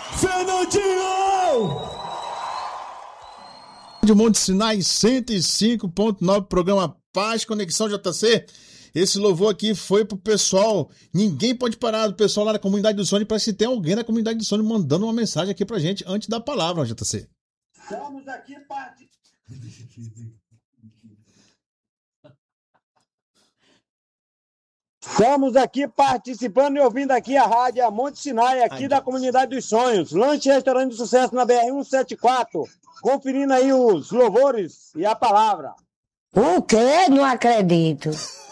Fernandinho! De Monte Sinai 105.9, programa Paz, Conexão JC. Esse louvor aqui foi pro pessoal. Ninguém pode parar do pessoal lá da comunidade do Sônia. Parece que tem alguém na comunidade do Sônia mandando uma mensagem aqui pra gente antes da palavra, JC. Estamos aqui Estamos aqui participando e ouvindo aqui a rádio Monte Sinai, aqui da Comunidade dos Sonhos. Lanche e Restaurante de Sucesso na BR-174. Conferindo aí os louvores e a palavra. O quê? Não acredito.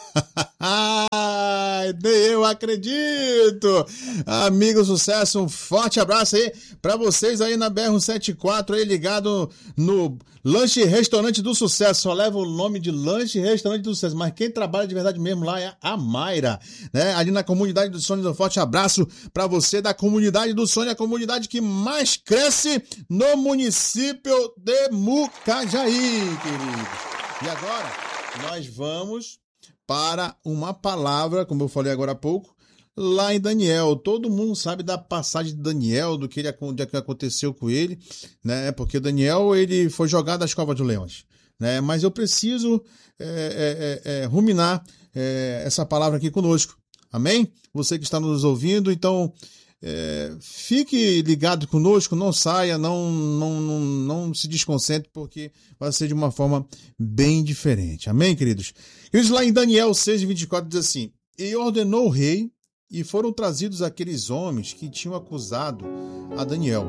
Nem eu acredito. Amigo Sucesso, um forte abraço aí pra vocês aí na BR-174, aí ligado no Lanche e Restaurante do Sucesso. Só leva o nome de Lanche e Restaurante do Sucesso, mas quem trabalha de verdade mesmo lá é a Mayra, né? Ali na Comunidade do Sonho. Um forte abraço pra você da Comunidade do Sonho, a comunidade que mais cresce no município de Mucajaí, querido. E agora nós vamos para uma palavra, como eu falei agora há pouco, lá em Daniel. Todo mundo sabe da passagem de Daniel, do que aconteceu com ele, né? Porque Daniel, ele foi jogado às covas dos leões, né? Mas eu preciso ruminar essa palavra aqui conosco. Amém? Você que está nos ouvindo, então fique ligado conosco, não saia, não se desconcentre, porque vai ser de uma forma bem diferente. Amém, queridos? Queridos, lá em Daniel 6:24 diz assim: e ordenou o rei, e foram trazidos aqueles homens que tinham acusado a Daniel,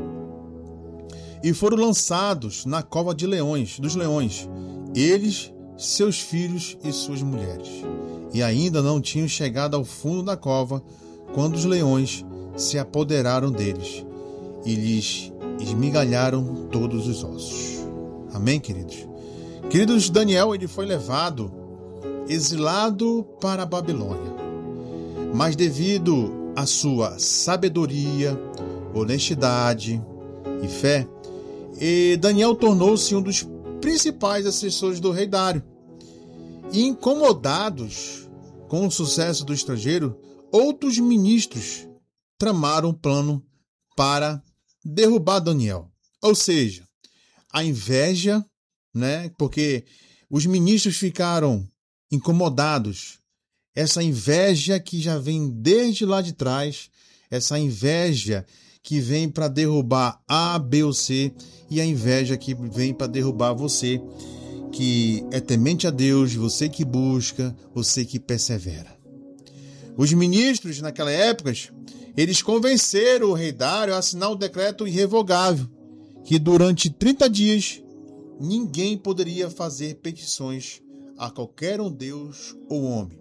e foram lançados na cova dos leões, eles, seus filhos e suas mulheres. E ainda não tinham chegado ao fundo da cova, quando os leões se apoderaram deles e lhes esmigalharam todos os ossos. Amém, queridos? Queridos, Daniel, ele foi levado, exilado para a Babilônia. Mas devido à sua sabedoria, honestidade e fé, Daniel tornou-se um dos principais assessores do rei Dário. E incomodados com o sucesso do estrangeiro, outros ministros tramaram um plano para derrubar Daniel. Ou seja, a inveja, né? Porque os ministros ficaram incomodados. Essa inveja que já vem desde lá de trás, essa inveja que vem para derrubar A, B ou C, e a inveja que vem para derrubar você, que é temente a Deus, você que busca, você que persevera. Os ministros, naquela época, eles convenceram o rei Dário a assinar um decreto irrevogável, que durante 30 dias ninguém poderia fazer petições a qualquer um deus ou homem,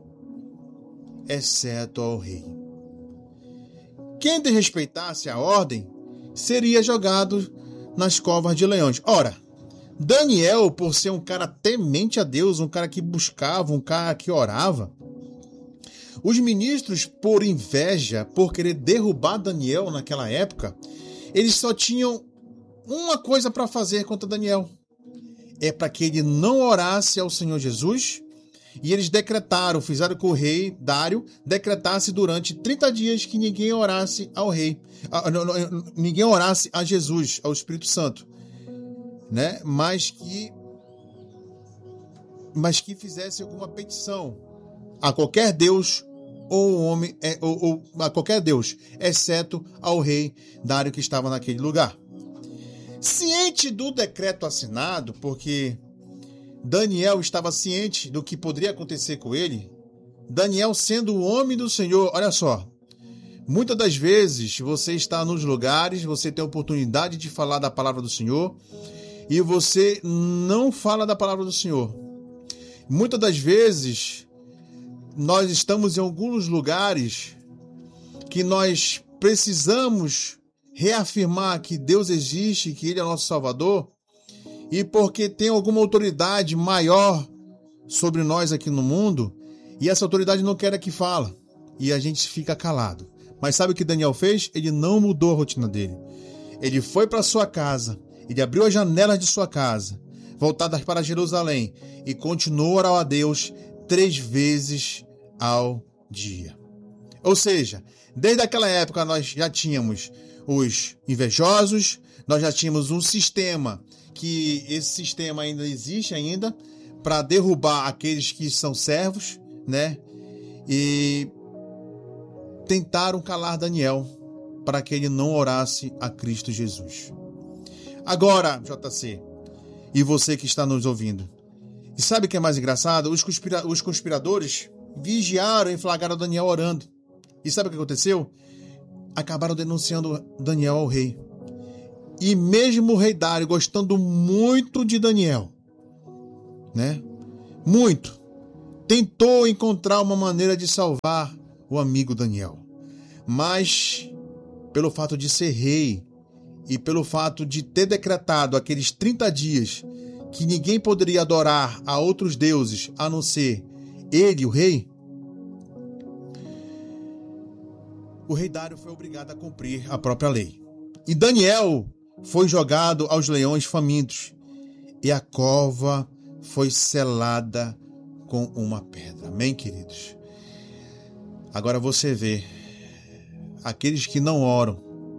exceto ao rei. Quem desrespeitasse a ordem seria jogado nas covas de leões. Ora, Daniel, por ser um cara temente a Deus, um cara que buscava, um cara que orava, os ministros, por inveja, por querer derrubar Daniel naquela época, eles só tinham uma coisa para fazer contra Daniel. É para que ele não orasse ao Senhor Jesus. E eles decretaram, fizeram com o rei Dário decretasse durante 30 dias que ninguém orasse ao rei. Ninguém orasse a Jesus, ao Espírito Santo, né? Mas que fizesse alguma petição a qualquer deus ou homem, ou a qualquer deus, exceto ao rei Dário que estava naquele lugar. Ciente do decreto assinado, porque Daniel estava ciente do que poderia acontecer com ele, Daniel sendo o homem do Senhor, olha só, muitas das vezes você está nos lugares, você tem a oportunidade de falar da palavra do Senhor e você não fala da palavra do Senhor. Muitas das vezes nós estamos em alguns lugares que nós precisamos reafirmar que Deus existe, que Ele é nosso Salvador, e porque tem alguma autoridade maior sobre nós aqui no mundo, e essa autoridade não quer que fala, e a gente fica calado. Mas sabe o que Daniel fez? Ele não mudou a rotina dele. Ele foi para sua casa, ele abriu as janelas de sua casa, voltadas para Jerusalém, e continuou a orar a Deus 3 vezes ao dia. Ou seja, desde aquela época nós já tínhamos os invejosos, nós já tínhamos um sistema, que esse sistema ainda existe ainda, para derrubar aqueles que são servos, né? E tentaram calar Daniel para que ele não orasse a Cristo Jesus. Agora, JC, e você que está nos ouvindo, e sabe o que é mais engraçado? Os conspiradores vigiaram e flagraram Daniel orando. E sabe o que aconteceu? Acabaram denunciando Daniel ao rei. E mesmo o rei Dário, gostando muito de Daniel, né? Muito, tentou encontrar uma maneira de salvar o amigo Daniel. Mas, pelo fato de ser rei e pelo fato de ter decretado aqueles 30 dias que ninguém poderia adorar a outros deuses a não ser ele, o rei Dário foi obrigado a cumprir a própria lei. E Daniel foi jogado aos leões famintos e a cova foi selada com uma pedra. Amém, queridos? Agora você vê aqueles que não oram,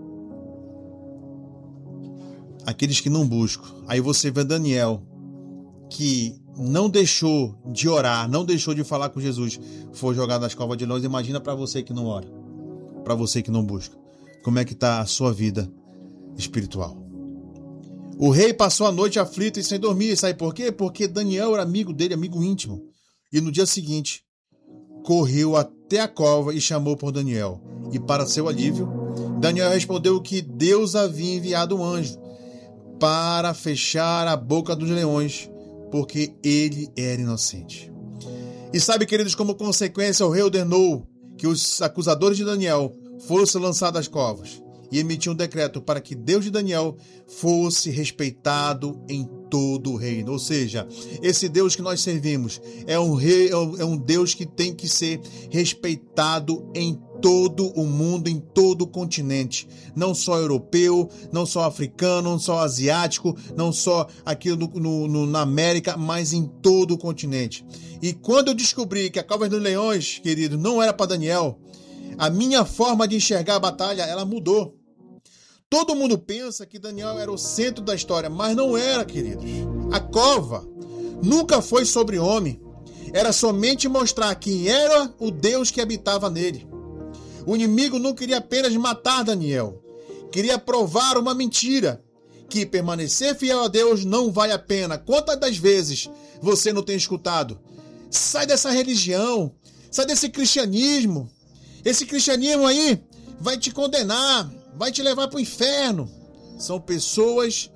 aqueles que não buscam. Aí você vê Daniel, que não deixou de orar, não deixou de falar com Jesus, foi jogado nas covas de leões. Imagina para você que não ora, para você que não busca. Como é que está a sua vida espiritual? O rei passou a noite aflito e sem dormir. Sabe por quê? Porque Daniel era amigo dele, amigo íntimo. E no dia seguinte, correu até a cova e chamou por Daniel. E para seu alívio, Daniel respondeu que Deus havia enviado um anjo para fechar a boca dos leões, porque ele era inocente. E sabe, queridos, como consequência, o rei ordenou que os acusadores de Daniel fossem lançados às covas e emitiu um decreto para que Deus de Daniel fosse respeitado em todo o reino. Ou seja, esse Deus que nós servimos é um Deus que tem que ser respeitado em todo o mundo, em todo o continente. Não só europeu, não só africano, não só asiático, não só aqui na América, mas em todo o continente. E quando eu descobri que a cova dos leões, querido, não era para Daniel, a minha forma de enxergar a batalha, ela mudou. Todo mundo pensa que Daniel era o centro da história, mas não era, queridos. A cova nunca foi sobre homem. Era somente mostrar quem era o Deus que habitava nele. O inimigo não queria apenas matar Daniel. Queria provar uma mentira. Que permanecer fiel a Deus não vale a pena. Quantas das vezes você não tem escutado? Sai dessa religião. Sai desse cristianismo. Esse cristianismo aí vai te condenar. Vai te levar para o inferno. São pessoas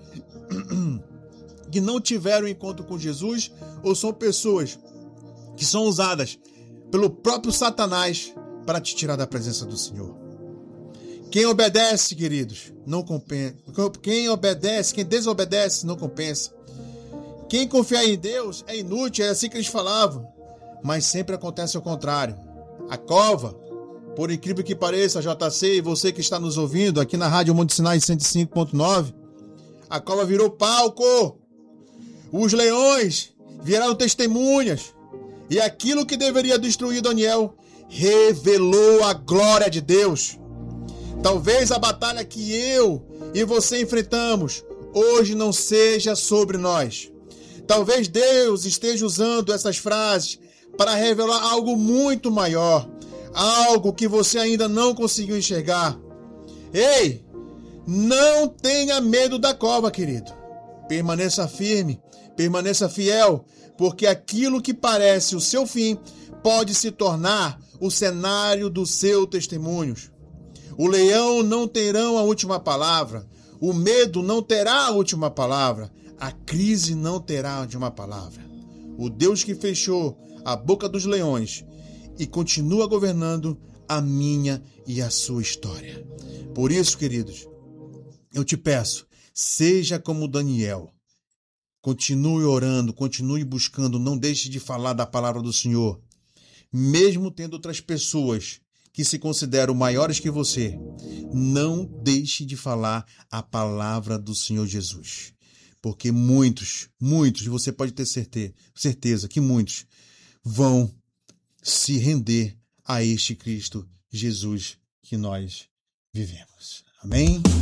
que não tiveram encontro com Jesus, ou são pessoas que são usadas pelo próprio Satanás para te tirar da presença do Senhor. Quem obedece, queridos, não compensa. Quem desobedece, não compensa. Quem confiar em Deus é inútil, é assim que eles falavam. Mas sempre acontece o contrário. A cova, por incrível que pareça, JC e você que está nos ouvindo aqui na Rádio Monte Sinai 105.9, a cova virou palco. Os leões viraram testemunhas. E aquilo que deveria destruir Daniel revelou a glória de Deus. Talvez a batalha que eu e você enfrentamos hoje não seja sobre nós. Talvez Deus esteja usando essas frases para revelar algo muito maior. Algo que você ainda não conseguiu enxergar. Ei, não tenha medo da cova, querido. Permaneça firme, permaneça fiel, porque aquilo que parece o seu fim pode se tornar o cenário do seu testemunho. O leão não terá a última palavra, o medo não terá a última palavra, a crise não terá a última palavra. O Deus que fechou a boca dos leões e continua governando a minha e a sua história. Por isso, queridos, eu te peço, seja como Daniel. Continue orando, continue buscando, não deixe de falar da palavra do Senhor. Mesmo tendo outras pessoas que se consideram maiores que você, não deixe de falar a palavra do Senhor Jesus. Porque muitos, você pode ter certeza que muitos vão se render a este Cristo Jesus que nós vivemos. Amém?